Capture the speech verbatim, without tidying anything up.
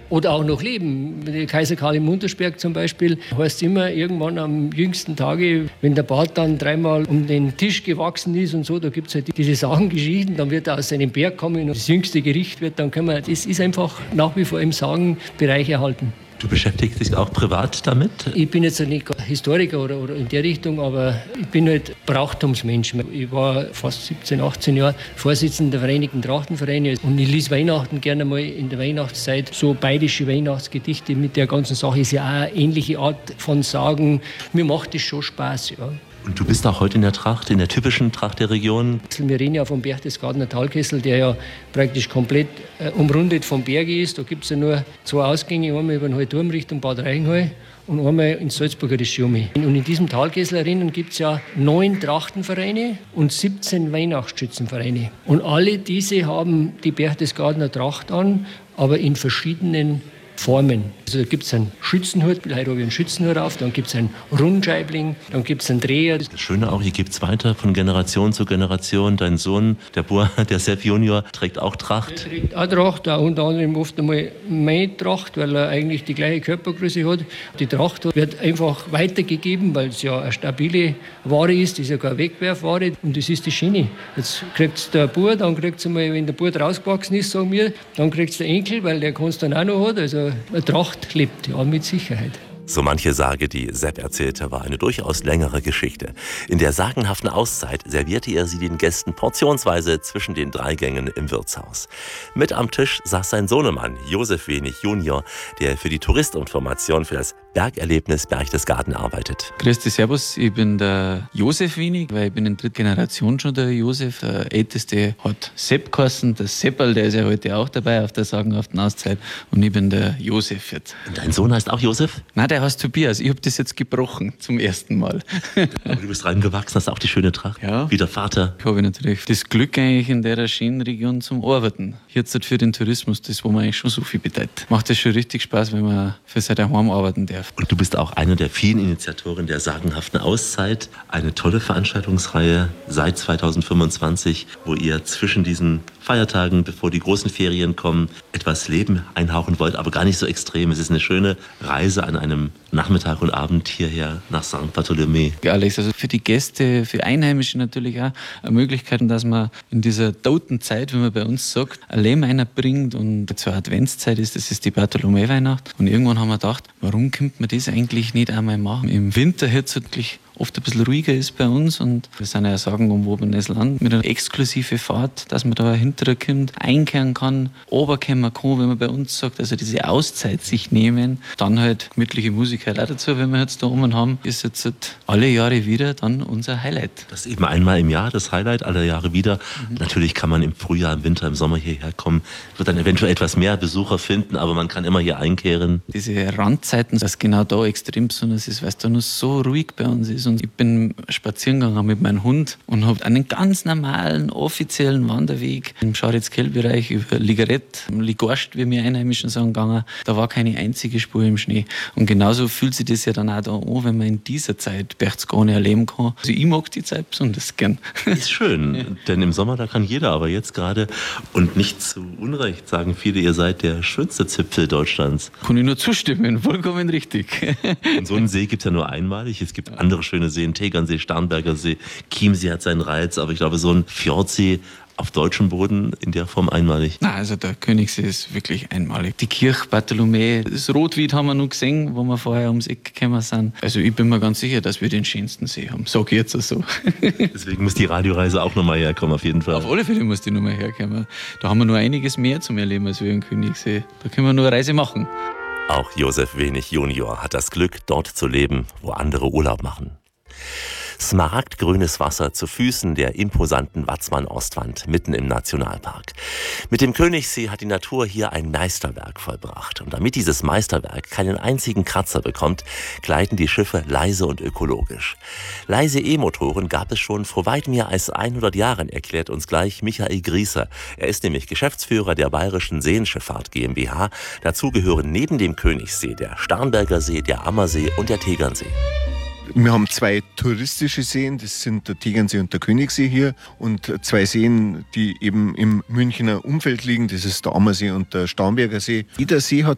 oder auch noch leben. Der Kaiser Karl im Untersberg zum Beispiel heißt immer irgendwann am jüngsten Tage, wenn der Bart dann dreimal um den Tisch gewachsen ist und so, da gibt es halt diese Sagengeschichten, dann wird er aus seinem Berg kommen und das jüngste Gericht wird, dann können wir, das ist einfach nach wie vor im Sagenbereich erhalten. Du beschäftigst dich auch privat damit? Ich bin jetzt nicht Historiker oder, oder in der Richtung, aber ich bin halt Brauchtumsmensch. Ich war fast siebzehn, achtzehn Jahre Vorsitzender der Vereinigten Trachtenvereine und ich lese Weihnachten gerne mal in der Weihnachtszeit so bayerische Weihnachtsgedichte mit der ganzen Sache. Ist ja auch eine ähnliche Art von Sagen. Mir macht das schon Spaß, ja. Und du bist auch heute in der Tracht, in der typischen Tracht der Region? Wir reden ja vom Berchtesgadener Talkessel, der ja praktisch komplett äh, umrundet vom Berge ist. Da gibt es ja nur zwei Ausgänge, einmal über den Hallturm Richtung Bad Reichenhall und einmal ins Salzburger Schirmi. Und in diesem Talkessel gibt es ja neun Trachtenvereine und siebzehn Weihnachtsschützenvereine. Und alle diese haben die Berchtesgadener Tracht an, aber in verschiedenen Formen. Also da gibt es einen Schützenhut, heute habe ich einen Schützenhut auf, dann gibt es einen Rundscheibling, dann gibt es einen Dreher. Das Schöne auch, hier gibt es weiter von Generation zu Generation. Dein Sohn, der Bur, der Sepp Junior, trägt auch Tracht. Der trägt auch Tracht, auch unter anderem oft einmal meine Tracht, weil er eigentlich die gleiche Körpergröße hat. Die Tracht wird einfach weitergegeben, weil es ja eine stabile Ware ist, das ist ja keine Wegwerfware und das ist die Schiene. Jetzt kriegt es der Bur, dann kriegt es einmal, wenn der Bur rausgewachsen ist, sagen wir, dann kriegt es der Enkel, weil der kann es dann auch noch hat. Also eine Tracht lebt, ja, mit Sicherheit. So manche Sage, die Sepp erzählte, war eine durchaus längere Geschichte. In der sagenhaften Auszeit servierte er sie den Gästen portionsweise zwischen den drei Gängen im Wirtshaus. Mit am Tisch saß sein Sohnemann, Josef Wenig Junior, der für die Touristinformation für das Bergerlebnis Berchtesgaden arbeitet. Grüß dich, servus, ich bin der Josef Wenig, weil ich bin in dritter Generation schon der Josef. Der Älteste hat Sepp geheißen, der Sepperl, der ist ja heute auch dabei auf der sagenhaften Auszeit und ich bin der Josef jetzt. Und dein Sohn heißt auch Josef? Nein, der heißt Tobias. Ich habe das jetzt gebrochen zum ersten Mal. Aber du bist reingewachsen, hast auch die schöne Tracht. Ja. Wie der Vater. Ich habe natürlich das Glück eigentlich in der schönen Region zum Arbeiten. Jetzt für den Tourismus, das wo man eigentlich schon so viel bedeutet. Macht das schon richtig Spaß, wenn man für sein Heim arbeiten darf. Und du bist auch einer der vielen Initiatoren der sagenhaften Auszeit. Eine tolle Veranstaltungsreihe seit zweitausendfünfundzwanzig, wo ihr zwischen diesen Feiertagen, bevor die großen Ferien kommen, etwas Leben einhauchen wollt, aber gar nicht so extrem. Es ist eine schöne Reise an einem Nachmittag und Abend hierher nach Sankt Bartholomew. Ja, Alex, also für die Gäste, für Einheimische natürlich auch eine Möglichkeit, dass man in dieser toten Zeit, wie man bei uns sagt, ein Leben einbringt und zur Adventszeit ist, das ist die Bartholomäweihnacht. Und irgendwann haben wir gedacht, warum könnte man das eigentlich nicht einmal machen? Im Winter jetzt wirklich oft ein bisschen ruhiger ist bei uns und wir sind ja ein sagenumwobenes Land mit einer exklusiven Fahrt, dass man da hinterher kommt, einkehren kann, runterkommen kann, wenn man bei uns sagt, also diese Auszeit sich nehmen, dann halt gemütliche Musik halt auch dazu, wenn wir jetzt da oben haben, ist jetzt halt alle Jahre wieder dann unser Highlight. Das ist eben einmal im Jahr das Highlight, alle Jahre wieder. Mhm. Natürlich kann man im Frühjahr, im Winter, im Sommer hierher kommen, wird dann eventuell etwas mehr Besucher finden, aber man kann immer hier einkehren. Diese Randzeiten, dass genau da extrem besonders ist, weil es da nur so ruhig bei uns ist. Und ich bin spazieren gegangen mit meinem Hund und habe einen ganz normalen, offiziellen Wanderweg im Scharitzkell-Bereich über Ligarett, Ligorst, wie wir Einheimischen sagen, gegangen. Da war keine einzige Spur im Schnee. Und genauso fühlt sich das ja dann auch da an, wenn man in dieser Zeit Berchtesgaden erleben kann. Also ich mag die Zeit besonders gern. Ist schön, ja. Denn im Sommer, da kann jeder, aber jetzt gerade und nicht zu Unrecht sagen viele, ihr seid der schönste Zipfel Deutschlands. Kann ich nur zustimmen, vollkommen richtig. Und so einen See gibt es ja nur einmalig. Es gibt andere schöne Seen, Tegernsee, Starnberger See, Chiemsee hat seinen Reiz, aber ich glaube, so ein Fjordsee auf deutschem Boden in der Form einmalig. Nein, also der Königssee ist wirklich einmalig. Die Kirche Bartholomäw, das Rotwied haben wir noch gesehen, wo wir vorher ums Eck gekommen sind. Also ich bin mir ganz sicher, dass wir den schönsten See haben. Sag ich jetzt so. Deswegen muss die Radioreise auch nochmal herkommen, auf jeden Fall. Auf alle Fälle muss die nochmal herkommen. Da haben wir noch einiges mehr zum Erleben als wir im Königssee. Da können wir nur eine Reise machen. Auch Josef Wenig Junior hat das Glück, dort zu leben, wo andere Urlaub machen. Smaragdgrünes Wasser zu Füßen der imposanten Watzmann-Ostwand mitten im Nationalpark. Mit dem Königssee hat die Natur hier ein Meisterwerk vollbracht. Und damit dieses Meisterwerk keinen einzigen Kratzer bekommt, gleiten die Schiffe leise und ökologisch. Leise E-Motoren gab es schon vor weit mehr als hundert Jahren, erklärt uns gleich Michael Grieser. Er ist nämlich Geschäftsführer der Bayerischen Seenschifffahrt GmbH. Dazu gehören neben dem Königssee der Starnberger See, der Ammersee und der Tegernsee. Wir haben zwei touristische Seen, das sind der Tegernsee und der Königssee hier, und zwei Seen, die eben im Münchner Umfeld liegen, das ist der Ammersee und der Starnberger See. Jeder See hat